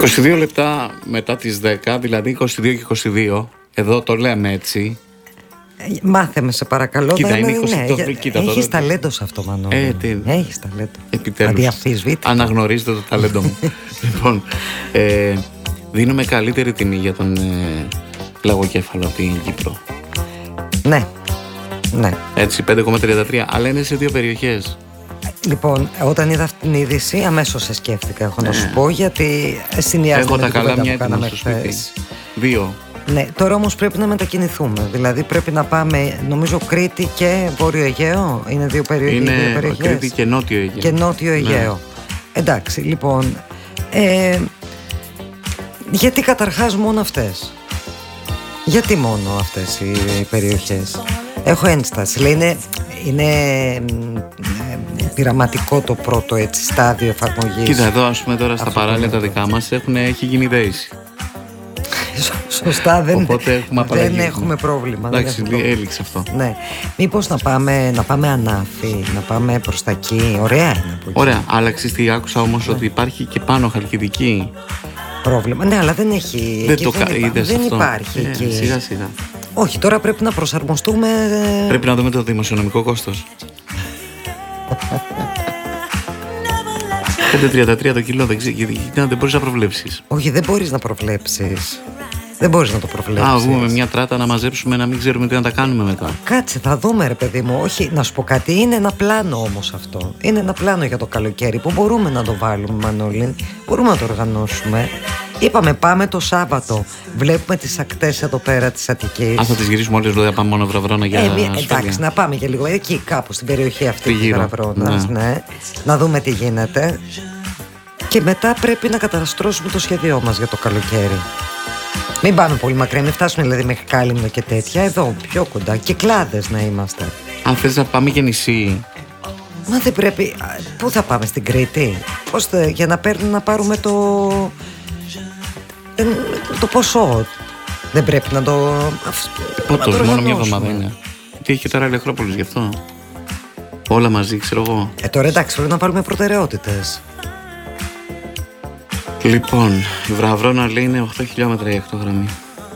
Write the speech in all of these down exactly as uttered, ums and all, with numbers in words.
είκοσι δύο λεπτά μετά τις δέκα, δηλαδή είκοσι δύο και είκοσι δύο, εδώ το λέμε έτσι. Μάθε με σε παρακαλώ. Κοίτα, δεν είναι είναι, είκοσι, ναι, το, για, κοίτα, έχεις τώρα, ταλέντο σε αυτό, Μανώλη. Ε, τι, έχεις ταλέντο. Επιτέλους. Αδιαφυσβήτητο. Αναγνωρίζετε το ταλέντο μου. Λοιπόν, ε, δίνουμε καλύτερη τιμή για τον ε, λαγοκέφαλο από την Κύπρο. Ναι, ναι. Έτσι, πέντε κόμμα τριάντα τρία, αλλά είναι σε δύο περιοχές. Λοιπόν, όταν είδα αυτή την είδηση, αμέσως σε σκέφτηκα. Έχω ναι. να σου πω, γιατί συνδυάζεται Έχω με τα την καλά κουβέντα μια που κάναμε έτοιμα στο χθες. σπίτι. Δύο. Ναι, τώρα όμως πρέπει να μετακινηθούμε. Δηλαδή πρέπει να πάμε, νομίζω, Κρήτη και Βόρειο Αιγαίο. Είναι δύο περιοχές. Είναι δύο περιοχές. Κρήτη και Νότιο Αιγαίο. Και Νότιο Αιγαίο. Ναι. Εντάξει, λοιπόν. Ε, γιατί καταρχάς μόνο αυτές? Γιατί μόνο αυτές οι περιοχές? Έχω ένσταση. Λέει, είναι, είναι ε, πειραματικό το πρώτο έτσι, στάδιο εφαρμογής. Κοίτα, εδώ ας πούμε τώρα στα παράλια τα δικά μας έχουν, έχει γίνει δέηση. Σωστά, δεν, έχουμε, δεν έχουμε πρόβλημα. Εντάξει, έληξε αυτό. Ναι. Μήπως να πάμε, να πάμε Ανάφη, να πάμε προς τα εκεί? Ωραία είναι από εκεί. Ωραία, αλλά ξέρεις, άκουσα όμως ναι. ότι υπάρχει και πάνω Χαλκιδική. Πρόβλημα. Ναι, αλλά δεν έχει. Δεν, το δεν, υπά... δεν υπάρχει ε, εκεί. Σιγά σιγά. Όχι, τώρα πρέπει να προσαρμοστούμε. Πρέπει να δούμε το δημοσιονομικό κόστος. πέντε τριάντα τρία το κιλό, δεν, δεν μπορείς να προβλέψεις. Όχι, δεν μπορείς να προβλέψεις. Δεν μπορείς να το προβλέψεις. Α, βγούμε με μια τράτα να μαζέψουμε, να μην ξέρουμε τι να τα κάνουμε μετά. Κάτσε, θα δούμε, ρε παιδί μου. Όχι, να σου πω κάτι. Είναι ένα πλάνο όμως αυτό. Είναι ένα πλάνο για το καλοκαίρι που μπορούμε να το βάλουμε, Μανώλη. Μπορούμε να το οργανώσουμε. Είπαμε, πάμε το Σάββατο. Βλέπουμε τις ακτές εδώ πέρα της Αττικής. Αν θα τις γυρίσουμε όλες, δηλαδή, πάμε μόνο Βραβρώνα για ε, ασφάλεια. Εντάξει, να πάμε και λίγο εκεί, κάπου στην περιοχή αυτή της Βραβρώνας. Ναι. Ναι. Να δούμε τι γίνεται. Και μετά πρέπει να καταστρώσουμε το σχέδιό μας για το καλοκαίρι. Μην πάμε πολύ μακριά, μην φτάσουμε δηλαδή μέχρι Κάλυμνο και τέτοια. Εδώ, πιο κοντά. Κυκλάδες να είμαστε. Αν θες να πάμε και νησί. Μα δεν πρέπει. Πού θα πάμε, στην Κρήτη? Πώς θα, για να, παίρνουμε, να πάρουμε το. Το ποσό. Δεν πρέπει να το. Πότος, μόνο μια εβδομάδα είναι. Τι έχει τώρα Ελεχρόπολης γι' αυτό? Όλα μαζί, ξέρω εγώ. Ε, τώρα εντάξει, πρέπει να βάλουμε προτεραιότητες. Λοιπόν, η Βραβρώνα λέει είναι οκτώ χιλιόμετρα η ακτογραμμή.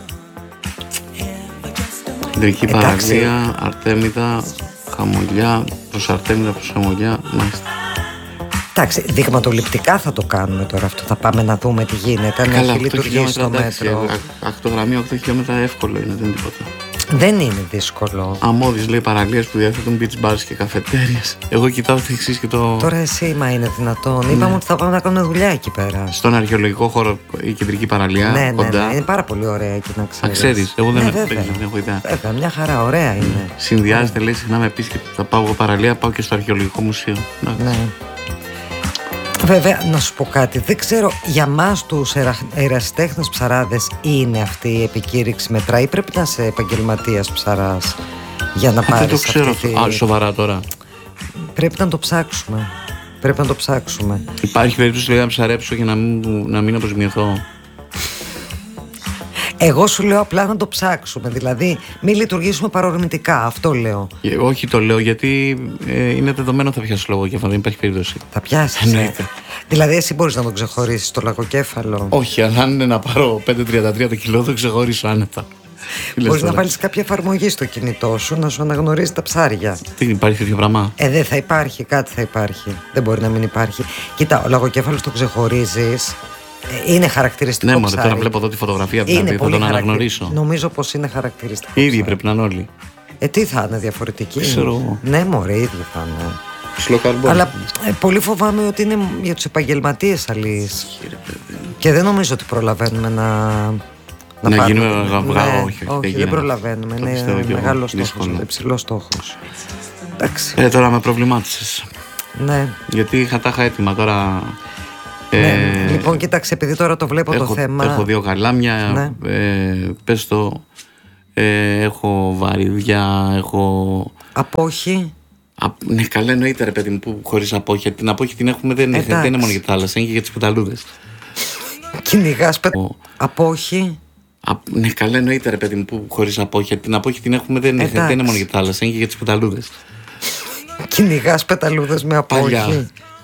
Κεντρική παραλία, Αρτέμιδα, Χαμολιά, προς Αρτέμιδα, προς Χαμολιά, μάλιστα. Εντάξει, δειγματοληπτικά θα το κάνουμε τώρα αυτό. Θα πάμε να δούμε τι γίνεται. Αν έχει λειτουργήσει το μέτρο. Ακτογραμμή οκτώ χιλιόμετρα εύκολο είναι, δεν είναι τίποτα. Δεν είναι δύσκολο. Αμμώδης λέει παραλίες που διαθέτουν beach bars και καφετέριες. Εγώ κοιτάω το εξής και το. Τώρα εσύ, μα είναι δυνατόν? Ναι. Είπαμε ότι θα πάμε να κάνουμε δουλειά εκεί πέρα. Στον αρχαιολογικό χώρο, η κεντρική παραλία. Ναι, κοντά. Ναι, ναι, είναι πάρα πολύ ωραία εκεί να ξέρεις. Α, ξέρεις, εγώ δεν, ναι, έχω, βέβαια. δεν έχω ιδέα. Βέβαια, μια χαρά, ωραία είναι. Συνδυάζεται, λέει, συχνά με επίσκεψη. Θα πάω εγώ παραλία, πάω και στο αρχαιολογικό μουσείο. Ναι. Βέβαια, να σου πω κάτι. Δεν ξέρω, για μας τους ερασιτέχνες ψαράδες είναι αυτή η επικήρυξη μετρά ή πρέπει να είσαι επαγγελματίας ψαράς για να πάρεις? Δεν το ξέρω. Αυτή τη... Α, σοβαρά τώρα. Πρέπει να το ψάξουμε. Πρέπει να το ψάξουμε. Υπάρχει περίπτωση να ψαρέψω και να μην, να μην αποζημιωθώ? Εγώ σου λέω απλά να το ψάξουμε. Δηλαδή, μην λειτουργήσουμε παρορμητικά. Αυτό λέω. Ε, όχι, το λέω γιατί ε, είναι δεδομένο θα πιάσει λογοκέφαλο. Δεν υπάρχει περίπτωση. Θα πιάσει. Εννοείται. Δηλαδή, εσύ μπορείς να τον ξεχωρίσεις το λαγοκέφαλο? Όχι, αλλά αν είναι να πάρω πέντε τριάντα τρία το κιλό, το ξεχωρίσω άνετα. Μπορείς να βάλεις κάποια εφαρμογή στο κινητό σου να σου αναγνωρίζει τα ψάρια. Τι υπάρχει τέτοιο πράγμα? Ε, δεν θα υπάρχει, κάτι θα υπάρχει. Δεν μπορεί να μην υπάρχει. Κοίτα, ο λαγοκέφαλος το ξεχωρίζεις. Είναι χαρακτηριστικό. Ναι, μωρέ, τώρα βλέπω εδώ τη φωτογραφία, δηλαδή θα τον αναγνωρίσω. Νομίζω πως είναι χαρακτηριστικό. Οι ίδιοι πρέπει να είναι όλοι. Ε, τι θα είναι, διαφορετικοί? Ξέρω. Ναι, μωρέ, οι ίδιοι θα είναι. Σλοκαρμπόν. Αλλά ε, πολύ φοβάμαι ότι είναι για τους επαγγελματίες αλληλείς. Και δεν νομίζω ότι προλαβαίνουμε να. Να, να γίνουμε γαυγά, ναι, όχι, όχι, όχι, δεν προλαβαίνουμε. Το είναι μεγάλο στόχος, υψηλό στόχος. Εντάξει. Ε, τώρα με προβλημάτισες. Ναι. Γιατί είχα τα είχα έτοιμα τώρα. Ναι, ε, λοιπόν, κοίταξε, επειδή τώρα το βλέπω έχω, το θέμα. Έχω δύο καλάμια. Ναι. Ε, πες το. Ε, έχω βαρύδια, έχω. Απόχη. Α, ναι, καλά, εννοείται, ρε παιδί μου, που χωρίς απόχη. Την απόχη την έχουμε, δεν, δεν είναι μόνο για τη θάλασσα, είναι και για τις πεταλούδες. Κυνηγάς πε... Ο... Απόχη. Α, ναι, καλά, εννοείται, ρε παιδί μου, που χωρίς απόχη. Την απόχη την έχουμε, δεν, δεν είναι μόνο για τη θάλασσα, είναι και για τις πεταλούδες. Κυνηγάς πεταλούδες με απόχη. Παλιά.